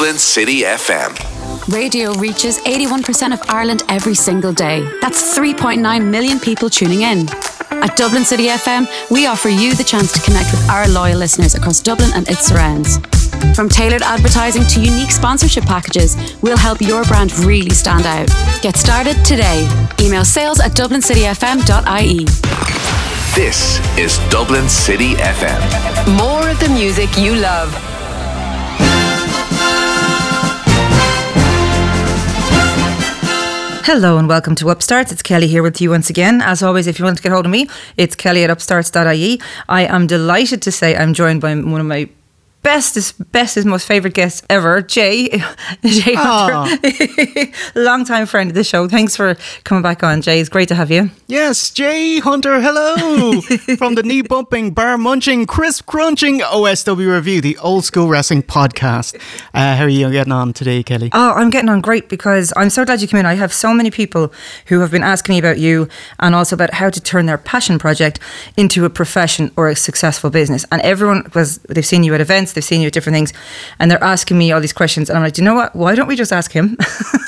Dublin City FM. Radio reaches 81% of Ireland every single day. That's 3.9 million people tuning in. At Dublin City FM, we offer you the chance to connect with our loyal listeners across Dublin and its surrounds. From tailored advertising to unique sponsorship packages, we'll help your brand really stand out. Get started today. Email sales@dublincityfm.ie. This is Dublin City FM. More of the music you love. Hello and welcome to Upstarts. It's Kelly here with you once again. As always, if you want to get hold of me, it's kelly@upstarts.ie. I am delighted to say I'm joined by one of my bestest, most favourite guests ever, Jay Hunter. Long time friend of the show. Thanks for coming back on, Jay. It's great to have you. Yes, Jay Hunter, hello! From the knee-bumping, bar-munching, crisp-crunching OSW Review, the old school wrestling podcast. How are you getting on today, Kelly? Oh, I'm getting on great because I'm so glad you came in. I have so many people who have been asking me about you and also about how to turn their passion project into a profession or a successful business. And everyone, they've seen you at events, they've seen you at different things, and they're asking me all these questions. And I'm like, do you know what? Why don't we just ask him?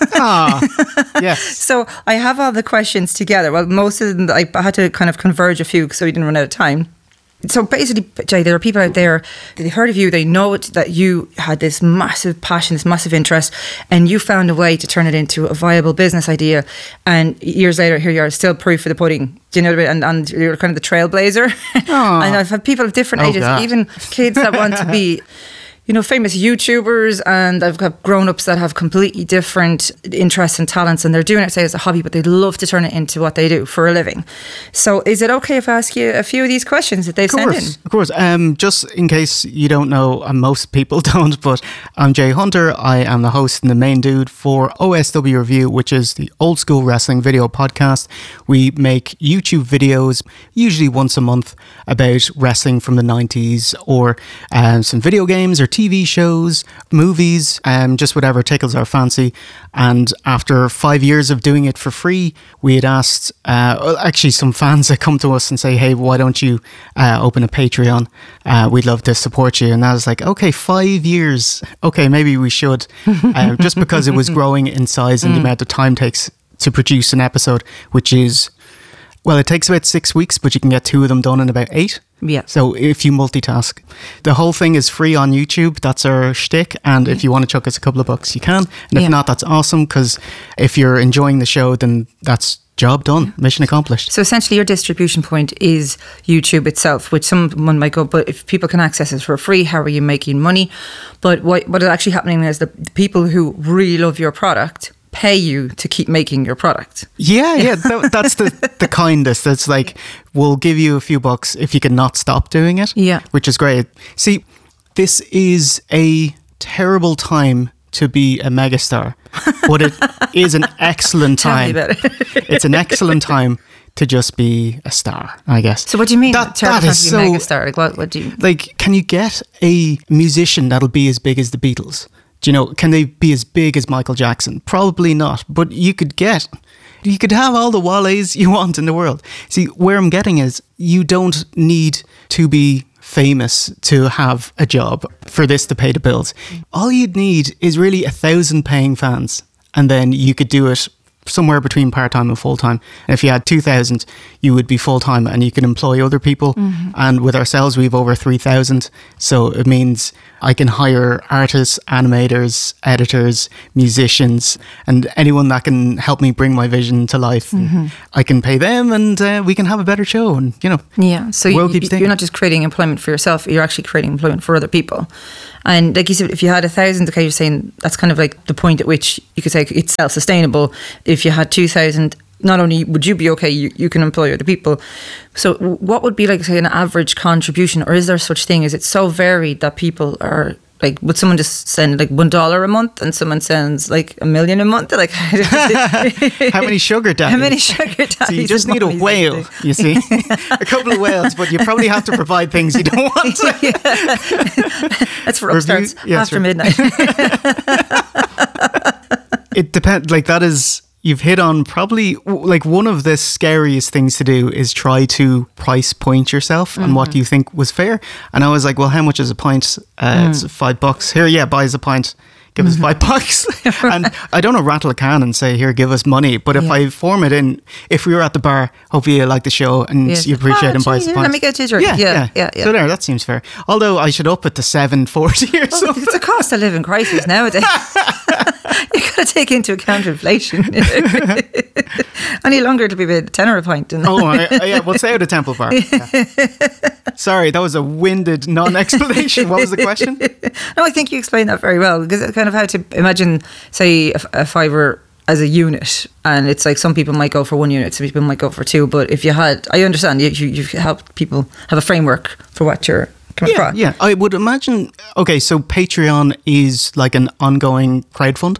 Yes. So I have all the questions together. Well, most of them, I had to kind of converge a few so we didn't run out of time. So basically, Jay, there are people out there, they've heard of you, they know that you had this massive passion, this massive interest, and you found a way to turn it into a viable business idea. And years later, here you are, still proof of the pudding. Do you know what I mean? And you're kind of the trailblazer. And I've had people of different ages, God. even kids that want to be, you know, famous YouTubers, and I've got grown-ups that have completely different interests and talents, and they're doing it, say, as a hobby, but they'd love to turn it into what they do for a living. So is it okay if I ask you a few of these questions that they've sent in? Of course. Just in case you don't know, and most people don't, but I'm Jay Hunter. I am the host and the main dude for OSW Review, which is the old school wrestling video podcast. We make YouTube videos, usually once a month, about wrestling from the 90s, or some video games or TV shows, movies, just whatever tickles our fancy. And after 5 years of doing it for free, we had asked, actually some fans that come to us and say, hey, why don't you open a Patreon? We'd love to support you. And I was like, okay, 5 years. Okay, maybe we should. Just because it was growing in size and the amount of time it takes to produce an episode, which is, well, it takes about 6 weeks, but you can get 2 of them done in about 8. Yeah. So if you multitask, the whole thing is free on YouTube. That's our shtick. And if you want to chuck us a couple of bucks, you can. And if not, that's awesome. Because if you're enjoying the show, then that's job done. Mission accomplished. So essentially your distribution point is YouTube itself, which someone might go, but if people can access it for free, how are you making money? But what is actually happening is the people who really love your product pay you to keep making your product. Yeah, that's the kindest. That's like, we'll give you a few bucks if you can not stop doing it. Yeah. Which is great. See, this is a terrible time to be a megastar, but it is an excellent time. Tell me about it. It's an excellent time to just be a star, I guess. So what do you mean? That to is be so, a megastar? Like, what do you... Like, can you get a musician that'll be as big as the Beatles? Do you know, can they be as big as Michael Jackson? Probably not, but you could have all the Wales you want in the world. See, where I'm getting is, you don't need to be famous to have a job for this to pay the bills. All you'd need is really 1,000 paying fans, and then you could do it somewhere between part-time and full-time. And if you had 2,000, you would be full-time and you can employ other people. And with ourselves, we have over 3,000. So it means I can hire artists, animators, editors, musicians, and anyone that can help me bring my vision to life. I can pay them, and we can have a better show. And, you know, yeah. So world keeps you're not just creating employment for yourself, you're actually creating employment for other people. And like you said, if you had 1,000, okay, you're saying that's kind of like the point at which you could say it's self-sustainable. If you had 2,000, not only would you be okay, you can employ other people. So what would be like, say, an average contribution, or is there such thing? Is it so varied that people are like, would someone just send like $1 a month and someone sends like $1 million a month? Like, how many sugar daddies? How many sugar daddies? So you just need a whale, you see, a couple of whales, but you probably have to provide things you don't want. That's for Upstarts after midnight. It depends. Like, that is, you've hit on probably like one of the scariest things to do is try to price point yourself and what do you think was fair. And I was like, well, how much is a pint? It's $5 here. Yeah, buy us a pint. give us $5. And I don't know, rattle a can and say, here, give us money. But if I form it in, if we were at the bar, hopefully you like the show and you appreciate and buy some pints. Let me get you a drink. Yeah. So there, that seems fair. Although I should up it to $7.40 or something. It's a cost of living crisis nowadays. You got to take into account inflation. Any longer it'll be a tenner a pint. We'll say at a Temple Bar. Yeah. Sorry, that was a winded non-explanation. What was the question? No, I think you explained that very well, because it's kind of how to imagine, say, a fiver as a unit, and it's like some people might go for 1 unit, some people might go for 2, but if you had, I understand, you've helped people have a framework for what you're coming across. Yeah, I would imagine, okay, so Patreon is like an ongoing crowdfund.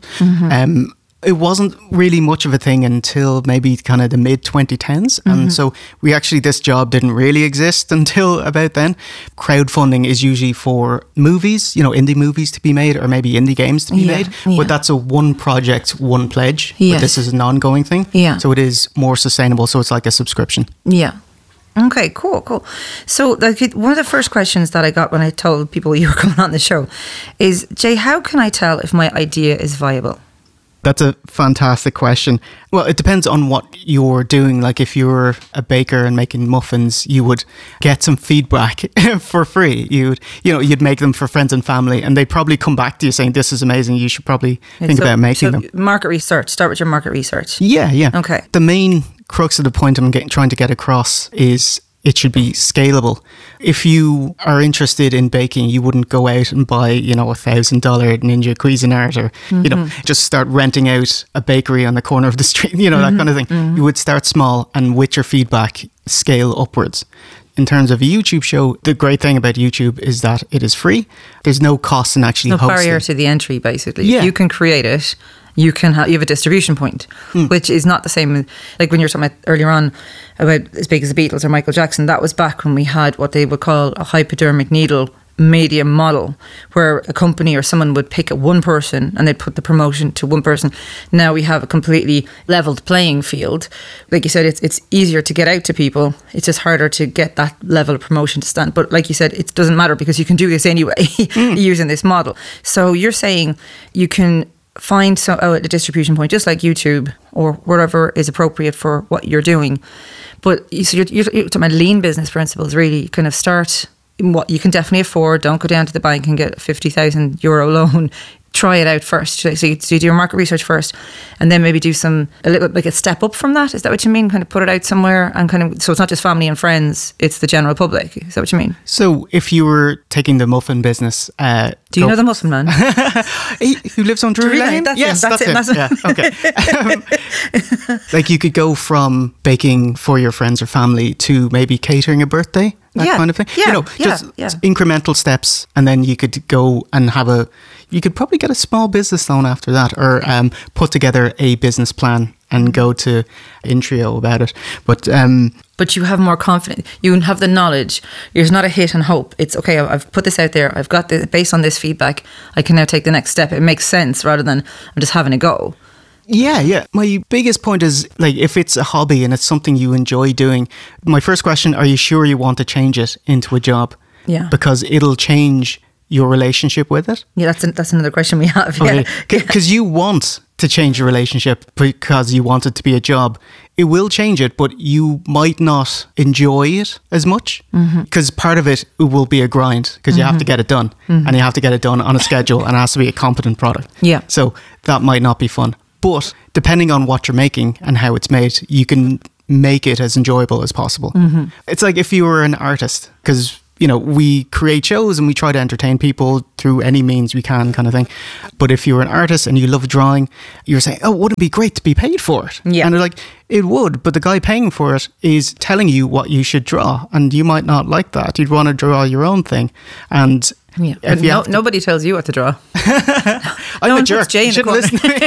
It wasn't really much of a thing until maybe kind of the mid 2010s. And so this job didn't really exist until about then. Crowdfunding is usually for movies, indie movies to be made, or maybe indie games to be made. Yeah. But that's a one project, one pledge. Yes. But this is an ongoing thing. Yeah. So it is more sustainable. So it's like a subscription. Yeah. Okay, cool. So one of the first questions that I got when I told people you were coming on the show is, Jay, how can I tell if my idea is viable? That's a fantastic question. Well, it depends on what you're doing. Like if you're a baker and making muffins, you would get some feedback for free. You'd make them for friends and family, and they'd probably come back to you saying, this is amazing, you should probably think about making them. Market research. Start with your market research. Yeah. Okay. The main crux of the point I'm trying to get across is it should be scalable. If you are interested in baking, you wouldn't go out and buy, $1,000 Ninja Cuisinart or, just start renting out a bakery on the corner of the street, that kind of thing. You would start small and with your feedback, scale upwards. In terms of a YouTube show, the great thing about YouTube is that it is free. There's no cost in actually hosting. No barrier to the entry, basically. Yeah. You can create it. You have a distribution point, which is not the same. Like when you were talking about earlier on about as big as the Beatles or Michael Jackson, that was back when we had what they would call a hypodermic needle medium model, where a company or someone would pick one person and they'd put the promotion to one person. Now we have a completely leveled playing field. Like you said, it's easier to get out to people. It's just harder to get that level of promotion to stand. But like you said, it doesn't matter because you can do this anyway using this model. So you're saying you can find a distribution point, just like YouTube or wherever is appropriate for what you're doing. But you're talking about lean business principles, really. You kind of start in what you can definitely afford. Don't go down to the bank and get a €50,000 loan. Try it out first. So you do your market research first, and then maybe do a little like a step up from that. Is that what you mean? Kind of put it out somewhere, and so it's not just family and friends, it's the general public. Is that what you mean? So if you were taking the muffin business, do you know the muffin man who lives on Drury Lane? Yes, that's it. Yeah, okay. Like you could go from baking for your friends or family to maybe catering a birthday. That kind of thing. Just incremental steps, and then you could go and you could probably get a small business loan after that, or put together a business plan and go to Intrio about it. But you have more confidence. You have the knowledge. There's not a hit and hope. It's okay, I've put this out there. I've got this, based on this feedback, I can now take the next step. It makes sense rather than I'm just having a go. Yeah. My biggest point is, like, if it's a hobby and it's something you enjoy doing, my first question, are you sure you want to change it into a job? Yeah. Because it'll change your relationship with it. Yeah, that's another question we have. Okay. Because you want to change your relationship because you want it to be a job. It will change it, but you might not enjoy it as much because part of it will be a grind because you have to get it done and you have to get it done on a schedule and it has to be a competent product. Yeah. So that might not be fun. But depending on what you're making and how it's made, you can make it as enjoyable as possible. It's like if you were an artist, because we create shows and we try to entertain people through any means we can, kind of thing. But if you're an artist and you love drawing, you're saying, oh, wouldn't it be great to be paid for it? Yeah. And they're like, it would, but the guy paying for it is telling you what you should draw, and you might not like that. You'd want to draw your own thing. And nobody tells you what to draw. I'm a jerk. You shouldn't listen to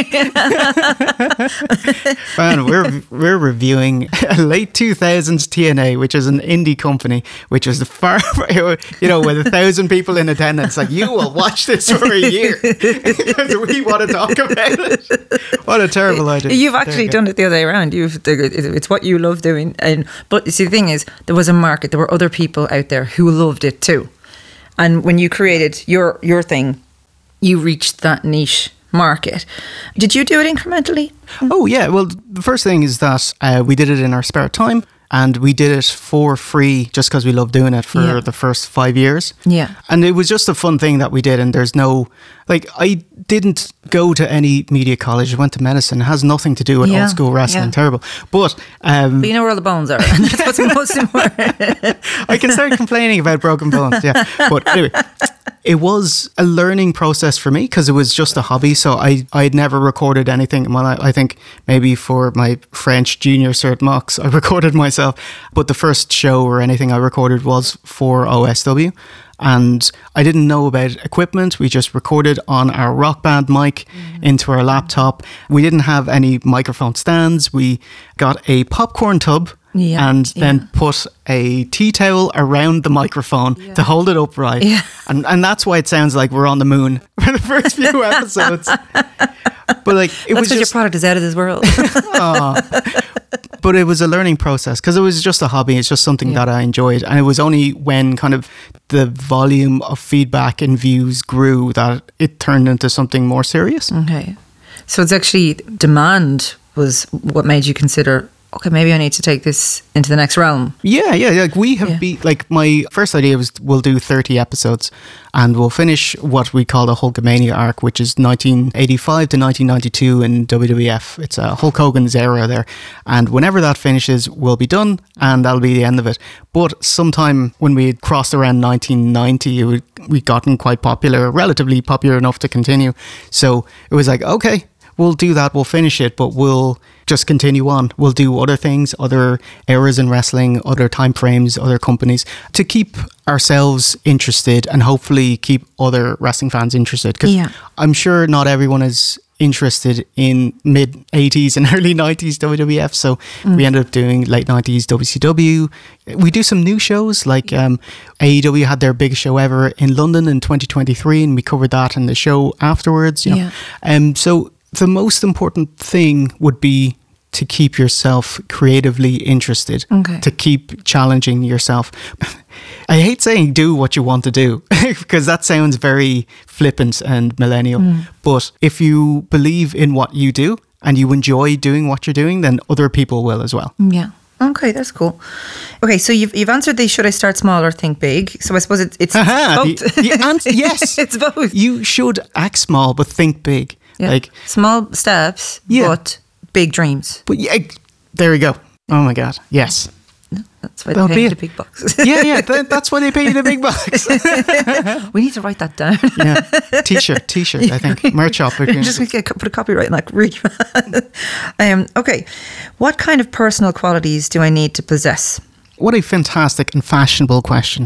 me. Man, we're reviewing a late 2000s TNA, which is an indie company, which was with 1,000 people in attendance. Like, you will watch this for a year because we want to talk about it. What a terrible idea. You've actually done it the other way around. It's what you love doing. But you see, the thing is, there was a market. There were other people out there who loved it too. And when you created your thing, you reached that niche market. Did you do it incrementally? Oh, yeah. Well, the first thing is that we did it in our spare time. And we did it for free just because we loved doing it for the first 5 years. Yeah. And it was just a fun thing that we did. And there's no, like, I didn't go to any media college. I went to medicine. It has nothing to do with old school wrestling. Yeah. Terrible. But you know where all the bones are. That's what's most important. I can start complaining about broken bones. Yeah. But anyway, it was a learning process for me because it was just a hobby. So I'd never recorded anything in my life. I think maybe for my French junior cert mocks, I recorded myself. But the first show or anything I recorded was for OSW. And I didn't know about equipment. We just recorded on our Rock Band mic into our laptop. We didn't have any microphone stands. We got a popcorn tub and then put a tea towel around the microphone to hold it upright. Yeah. And that's why it sounds like we're on the moon for the first few episodes. But like, that's because your product is out of this world. But it was a learning process because it was just a hobby. It's just something that I enjoyed. And it was only when kind of the volume of feedback and views grew that it turned into something more serious. Okay. So it's actually demand was what made you consider, okay, maybe I need to take this into the next realm. Yeah. Like we have like my first idea was we'll do 30 episodes and we'll finish what we call the Hulkamania arc, which is 1985 to 1992 in WWF. It's Hulk Hogan's era there. And whenever that finishes, we'll be done and that'll be the end of it. But sometime when we had crossed around 1990, we'd gotten quite popular, relatively popular enough to continue. So it was like, okay, we'll do that, we'll finish it, but we'll just continue on. We'll do other things, other eras in wrestling, other time frames, other companies, to keep ourselves interested and hopefully keep other wrestling fans interested. Because I'm sure not everyone is interested in mid 80s and early 90s WWF, so we ended up doing late 90s WCW. We do some new shows, like AEW had their biggest show ever in London in 2023, and we covered that in the show afterwards. You know? So the most important thing would be to keep yourself creatively interested, to keep challenging yourself. I hate saying do what you want to do because that sounds very flippant and millennial. But if you believe in what you do and you enjoy doing what you're doing, then other people will as well. Yeah. Okay, that's cool. Okay, so you've answered the should I start small or think big? So I suppose it's both. Yes. It's both. You should act small but think big. Yeah. Like small steps, but big dreams. But there we go. Oh my God. Yes. That's why they pay you the big bucks. That's why they pay you the big bucks. We need to write that down. T-shirt, I think. Merch shop. Just put a copyright in that. Really bad. Okay. What kind of personal qualities do I need to possess? What a fantastic and fashionable question.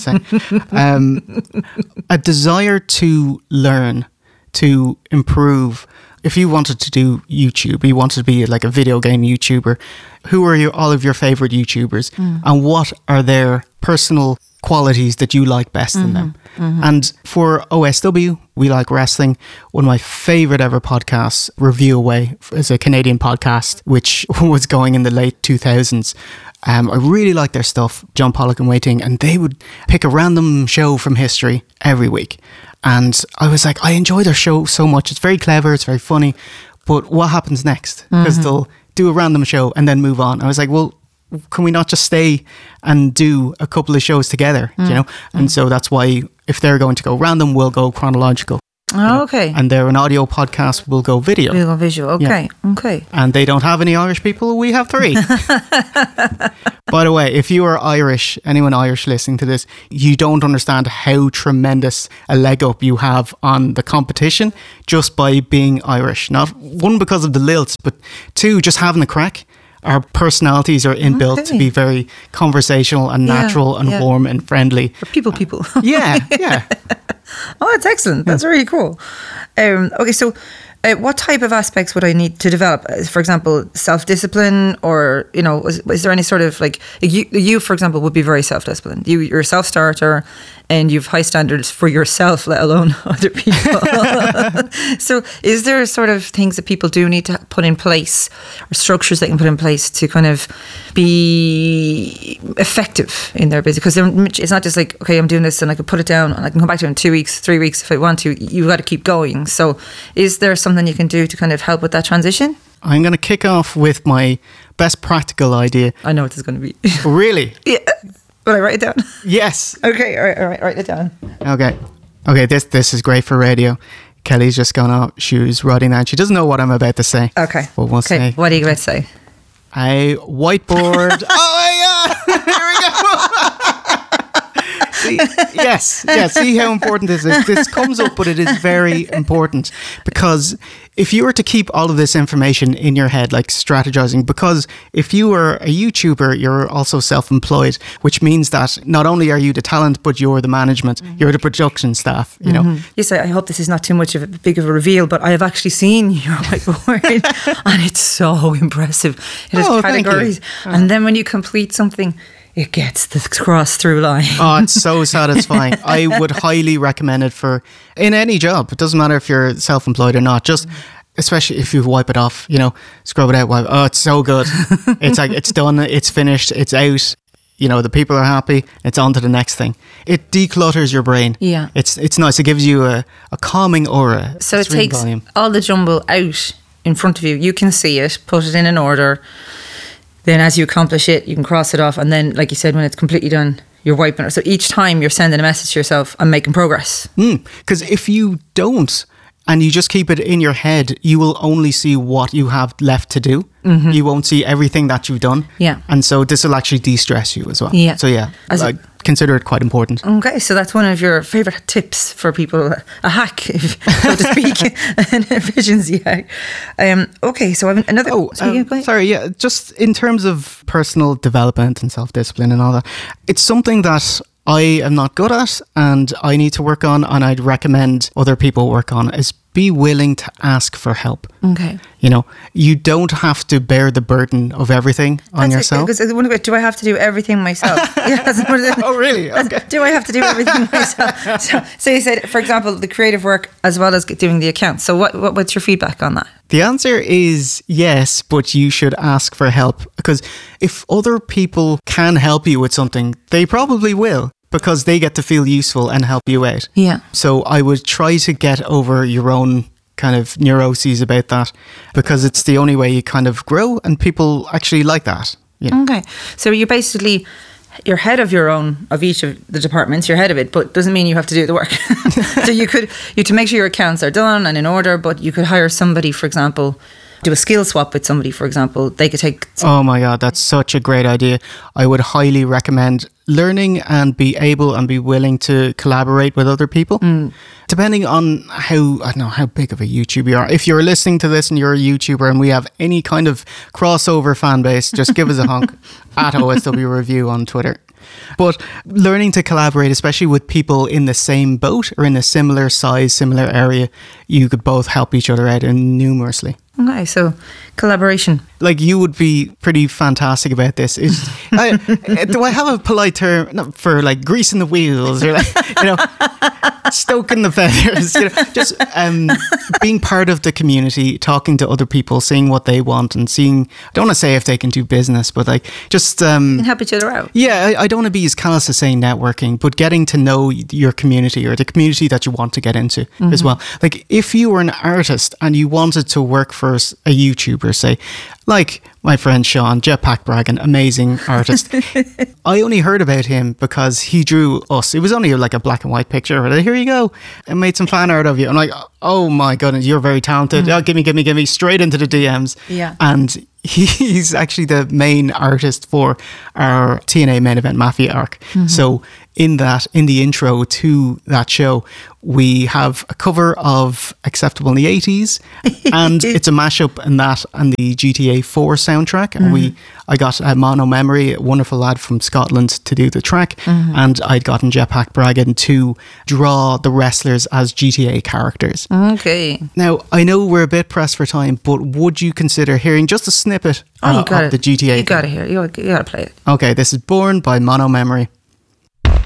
A desire to learn, to improve. If you wanted to do YouTube, you wanted to be like a video game YouTuber, who are all of your favorite YouTubers and what are their personal qualities that you like best in them? And for OSW, We Like Wrestling, one of my favorite ever podcasts, Review Away, is a Canadian podcast which was going in the late 2000s. I really like their stuff, John Pollock and Wai Ting, and they would pick a random show from history every week. And I was like, I enjoy their show so much. It's very clever, it's very funny. But what happens next? Because they'll do a random show and then move on. I was like, well, can we not just stay and do a couple of shows together? You know? And so that's why if they're going to go random, we'll go chronological. Oh, okay. And they're an audio podcast, we'll go video. We'll go visual, okay. Yeah. Okay. And they don't have any Irish people, we have 3. By the way, if you are Irish, anyone Irish listening to this, you don't understand how tremendous a leg up you have on the competition just by being Irish. Not one, because of the lilts, but 2, just having the crack. Our personalities are inbuilt to be very conversational and natural and warm and friendly. We're people. Yeah. Oh, that's excellent. That's really cool. Okay, so what type of aspects would I need to develop? For example, self-discipline, or, you know, is there any sort of, like you, for example, would be very self-disciplined. You're a self-starter. and you've high standards for yourself, let alone other people. So is there sort of things that people do need to put in place, or structures they can put in place to kind of be effective in their business? Because it's not just like, okay, I'm doing this and I can put it down and I can come back to it in 2 weeks, 3 weeks if I want to. You've got to keep going. So is there something you can do to kind of help with that transition? I'm going to kick off with my best practical idea. I know what this is going to be. Really? Yeah. Will I write it down? Yes. Okay, all right, write it down. Okay, this is great for radio. Kelly's just gone off. She was writing that. She doesn't know what I'm about to say. Okay. But we'll say. What are you going to say? A whiteboard. Oh, yeah. Here we go. Yes. See how important this is. This comes up, but it is very important, because if you were to keep all of this information in your head, like strategizing, because if you were a YouTuber, you're also self-employed, which means that not only are you the talent, but you're the management, you're the production staff, you know. Yes, I hope this is not too much of a big of a reveal, but I have actually seen your whiteboard and it's so impressive. It has categories. And then when you complete something, it gets the cross through line. Oh, it's so satisfying. I would highly recommend it in any job. It doesn't matter if you're self-employed or not. Just, especially if you wipe it off, scrub it out. Oh, it's so good. It's like, it's done, it's finished, it's out. The people are happy. It's on to the next thing. It declutters your brain. Yeah. It's nice. It gives you a calming aura. So it takes all the jumble out in front of you. You can see it, put it in an order. Then as you accomplish it, you can cross it off. And then, like you said, when it's completely done, you're wiping it. So each time you're sending a message to yourself, I'm making progress. Because if you don't, and you just keep it in your head, you will only see what you have left to do. You won't see everything that you've done. Yeah. And so this will actually de-stress you as well. Yeah. So yeah, I consider it quite important. Okay, so that's one of your favourite tips for people, a hack, so to speak, an efficiency hack. Okay, so I have another... just in terms of personal development and self-discipline and all that, it's something that I am not good at and I need to work on, and I'd recommend other people work on, is be willing to ask for help. Okay. You don't have to bear the burden of everything on yourself. Do I have to do everything myself? Oh, really? Okay. Do I have to do everything myself? So you said, for example, the creative work as well as doing the accounts. So what's your feedback on that? The answer is yes, but you should ask for help, because if other people can help you with something, they probably will, because they get to feel useful and help you out. Yeah. So I would try to get over your own kind of neuroses about that, because it's the only way you kind of grow, and people actually like that. Okay. So you're head of each of the departments, you're head of it, but doesn't mean you have to do the work. So you to make sure your accounts are done and in order, but you could hire somebody, for example, do a skill swap with somebody, for example. They could take... Oh my God, that's such a great idea. I would highly recommend learning and be able and be willing to collaborate with other people. Depending on how big of a YouTuber you are. If you're listening to this and you're a YouTuber and we have any kind of crossover fan base, just give us a honk at OSW Review on Twitter. But learning to collaborate, especially with people in the same boat or in a similar size, similar area, you could both help each other out numerously. Okay, so collaboration. Like, you would be pretty fantastic about this. Do I have a polite term for like greasing the wheels or like, stoking the feathers? Just being part of the community, talking to other people, seeing what they want, and seeing. I don't want to say if they can do business, but like just and help each other out. Yeah, I don't want to be as callous as saying networking, but getting to know your community or the community that you want to get into as well. Like, if you were an artist and you wanted to work for a YouTuber, say, like my friend Sean, Jetpack Braggin, amazing artist. I only heard about him because he drew us. It was only like a black and white picture. Here you go. I made some fan art of you. I'm like, oh my goodness, you're very talented. Oh, give me, straight into the DMs. Yeah. And he's actually the main artist for our TNA Main Event Mafia arc. So in the intro to that show, we have a cover of Acceptable in the 80s, and it's a mashup in that and the GTA 4 soundtrack. And I got Mono Memory, a wonderful lad from Scotland, to do the track, and I'd gotten Jetpack Braggin to draw the wrestlers as GTA characters. Okay. Now, I know we're a bit pressed for time, but would you consider hearing just a snippet of the GTA? You got to hear it. You got to play it. Okay, this is Born by Mono Memory.